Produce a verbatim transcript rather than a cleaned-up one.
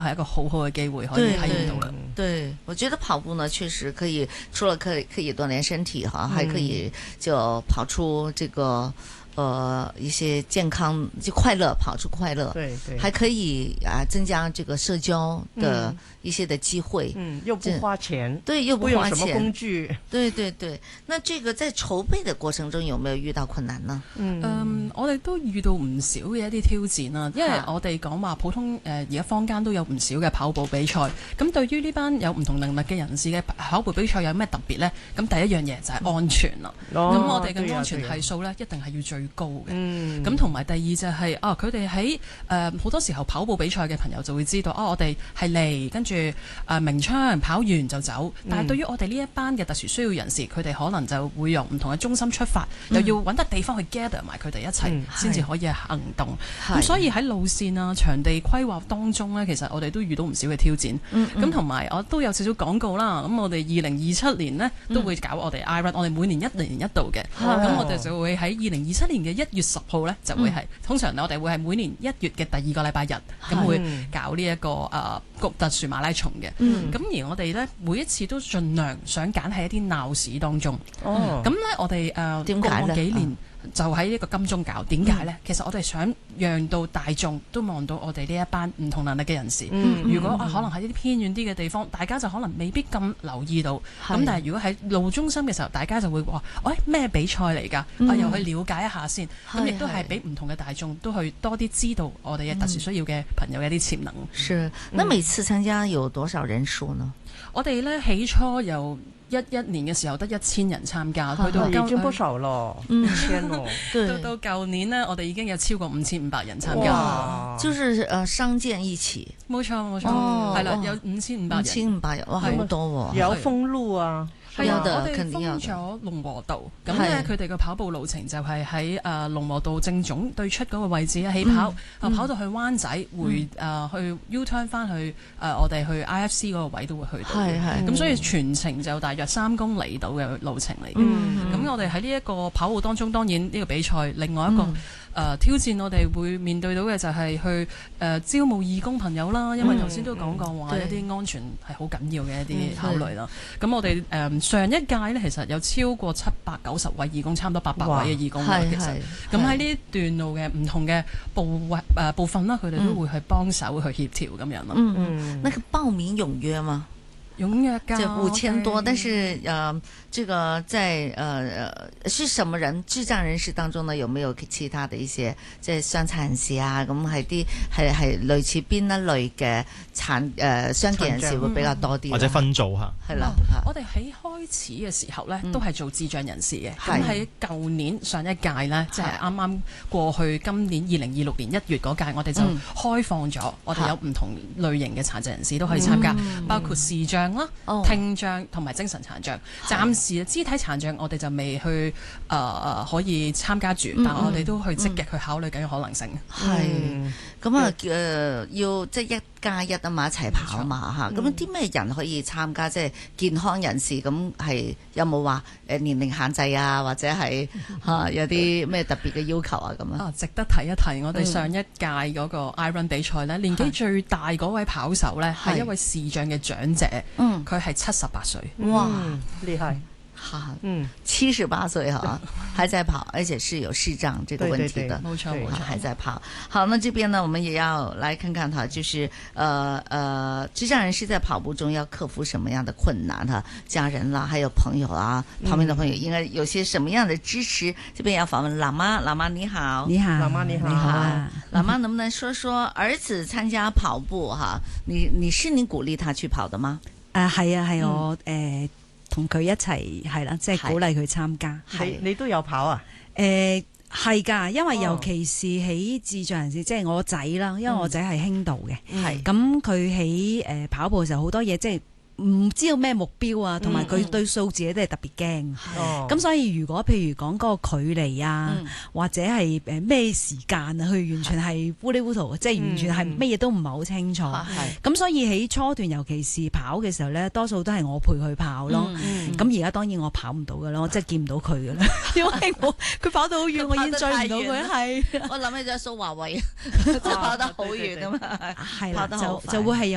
係一個好好嘅機會可以體驗到啦。 對，我覺得跑步呢，確實可以，除了可以可以鍛煉身體哈，還可以就跑出這個。呃，一些健康就快樂，跑出快樂， 對對， 還可以啊增加這個社交的一些的機會， 嗯，又不花錢， 對，又不花錢， 不用什麼工具， 對對對。那這個在籌備的過程中有沒有遇到困難呢？ 嗯，嗯我哋都遇到唔少嘅一啲挑戰啦，因為我哋講話普通誒而家坊間都有唔少嘅跑步比賽，咁對於呢班有唔同能力嘅人士嘅跑步比賽有咩特別呢？咁第一樣嘢就係安全啦，咁、哦、我哋嘅安全係數呢，一定係要最高嘅，咁同埋第二就係、是、啊，佢哋喺誒好多時候跑步比賽嘅朋友就會知道，哦、啊，我哋係嚟跟住誒鳴槍跑完就走。但係對於我哋呢一班嘅特殊需要人士，佢哋可能就會由唔同嘅中心出發，嗯、又要揾得地方去 gather 埋佢哋一齊，先至、嗯、可以行動。咁所以喺路線啊、場地規劃當中呢，其實我哋都遇到唔少嘅挑戰。咁同埋我都有少少廣告啦。咁我哋二零二七年呢，都會搞我哋 iRun，我哋每年一年一度嘅。咁、哦、我哋就會喺二零二七年嘅一月十號呢，就會係、嗯、通常我哋會係每年一月嘅第二個禮拜日，咁會搞呢、這、一個誒、呃、特殊馬拉松嘅。咁、嗯、而我哋呢，每一次都盡量想揀喺一啲鬧市當中。哦，咁呢，我哋誒過往幾年。就喺呢個金鐘搞，點解呢？嗯、其實我哋想讓到大眾都望到我哋呢一班唔同能力嘅人士。嗯、如果啊，可能喺啲偏遠啲嘅地方，大家就可能未必咁留意到。咁是但係如果喺路中心嘅時候，大家就會話：喂、哎，咩比賽嚟㗎？嗯、啊，又去了解一下先。咁亦都係俾唔同嘅大眾都去多啲知道我哋嘅特殊需要嘅朋友嘅一啲潛能。 是，那每次參加有多少人數呢？ 嗯、我哋呢起初有。一一年嘅時候得一千人參加，去到已經不少咯，一千咯。 到到舊年呢，我哋已經有超過五千五百人參加， 哇就是誒相見一起。 冇錯冇錯，係啦，有五千五百人，五千五百人，哇，好多喎。 有封路啊。 係啊，我哋封咗龍和道，咁咧佢哋個跑步路程就係喺誒龍和道正總對出嗰個位置起跑，啊、嗯、跑到去灣仔，回誒、嗯呃、去 U turn 翻去誒、呃、我哋去 I F C 嗰個位都會去到，係係，咁所以全程就大約三公里度嘅路程嚟嘅。咁、嗯、我哋喺呢一個跑步當中，當然呢個比賽另外一個。嗯誒、呃、挑戰我哋會面對到嘅就係去誒、呃、招募義工朋友啦，因為頭先都講過話一啲安全係好緊要嘅一啲考慮啦。咁、嗯、我哋誒、呃、上一屆呢，其實有超過七百九十位義工，差唔多八百位嘅義工啦。其實咁喺呢段路嘅唔同嘅部位誒、呃、部分啦，佢哋都會去幫手去協調咁樣咯。 嗯嗯，那個報名踴躍嗎？ 踴躍㗎， 就五千多，但是呃，這個在呃是什麼人智障人士當中呢？有沒有其他的一些即係傷殘人士啊？咁係啲係係類似邊一類嘅殘誒傷健人士會比較多啲， 或者分組嚇？ 係啦， 我哋喺開始嘅時候呢，都係做智障人士嘅。咁喺舊年上一屆呢，即係啱啱過去今年二零二六年一月嗰屆，我哋就開放咗，我哋有唔同類型嘅殘疾人士都可以參加，包括視障啦、oh. 聽障同埋精神殘障。暫時肢體殘障我哋就未去誒、呃、可以參加住，嗯、但我哋都去積極去考慮緊可能性。 係咁啊，誒要即係一加一啊嘛，一齊跑嘛嚇。咁啲咩人可以參加？即係健康人士，咁係有冇話誒年齡限制啊？或者係嚇、啊、有啲咩特別嘅要求啊？咁啊， 值得提一提，我哋上一屆嗰個 iRun 比賽咧，嗯、年紀最大嗰位跑手咧係一位視障嘅長者，嗯，佢係七十八歲， 哇， 厲害！ 哈，嗯，七十八歲哈，還在跑，而且是有視障這個問題的， 冇錯冇錯， 還在跑。好，那這邊呢，我們也要來看看哈，就是，呃呃，智障人士在跑步中要克服什麼樣的困難哈？家人啦，還有朋友啊，旁邊的朋友應該有些什麼樣的支持？這邊要訪問喇媽，喇媽你好， 你好， 喇媽你好， 你好， 喇媽能不能說說兒子參加跑步哈？你你是你鼓勵他去跑的嗎？ 啊，係啊，係我誒。同佢一齊係啦，即係鼓勵佢參加。 係你都有跑啊？ 誒係㗎，因為尤其是喺智障人士，即係我仔啦，因為我仔係輕度嘅，係咁佢喺誒跑步嘅時候好多嘢即係。唔知道咩目標啊，同埋佢對數字都係特別驚。咁、嗯、所以如果譬如講嗰個距離啊，嗯、或者係誒咩時間啊，佢完全係糊里糊塗，即係、嗯、完全係乜嘢都唔係好清楚。咁、嗯、所以喺初段，尤其是跑嘅時候咧，多數都係我陪佢跑咯。咁而家當然我跑唔到噶啦，我真係見唔到佢噶啦，因為我佢跑到好遠，我已經追唔到佢。係， 我諗起咗蘇華偉，即係跑得好遠啊嘛， 係啦，就就會係有。